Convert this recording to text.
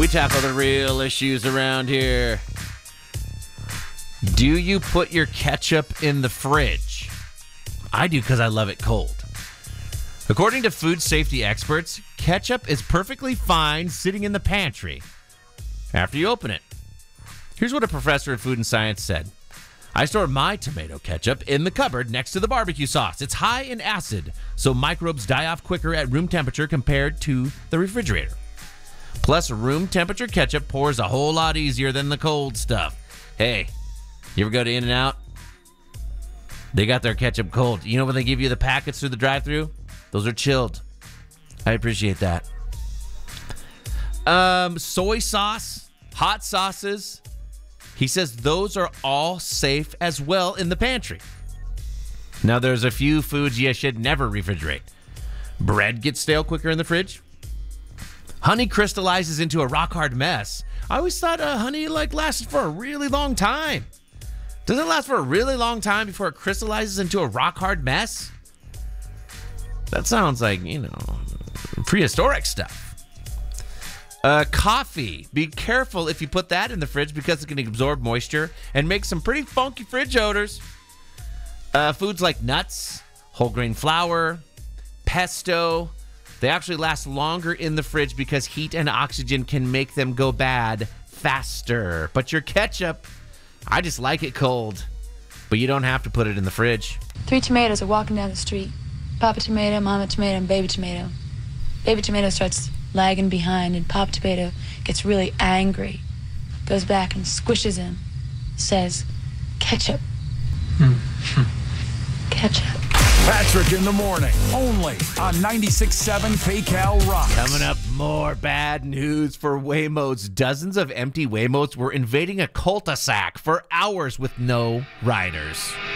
We tackle the real issues around here. Do you put your ketchup in the fridge? I do because I love it cold. According to food safety experts, ketchup is perfectly fine sitting in the pantry after you open it. Here's what a professor of food and science said. I store my tomato ketchup in the cupboard next to the barbecue sauce. It's high in acid, so microbes die off quicker at room temperature compared to the refrigerator. Plus, room temperature ketchup pours a whole lot easier than the cold stuff. Hey, you ever go to In-N-Out? They got their ketchup cold. You know when they give you the packets through the drive-thru? Those are chilled. I appreciate that. Soy sauce, hot sauces. He says those are all safe as well in the pantry. Now, there's a few foods you should never refrigerate. Bread gets stale quicker in the fridge. Honey crystallizes into a rock-hard mess. I always thought honey lasted for a really long time. Does it last for a really long time before it crystallizes into a rock-hard mess? That sounds like, prehistoric stuff. Coffee. Be careful if you put that in the fridge because it can absorb moisture and make some pretty funky fridge odors. Foods like nuts, whole grain flour, pesto, they actually last longer in the fridge because heat and oxygen can make them go bad faster. But your ketchup, I just like it cold. But you don't have to put it in the fridge. 3 tomatoes are walking down the street. Papa tomato, mama tomato, and baby tomato. Baby tomato starts lagging behind, and Papa tomato gets really angry. Goes back and squishes him. Says, ketchup. Ketchup. Patrick in the morning, only on 96.7 KCAL Rocks. Coming up, more bad news for Waymos. Dozens of empty Waymos were invading a cul-de-sac for hours with no riders.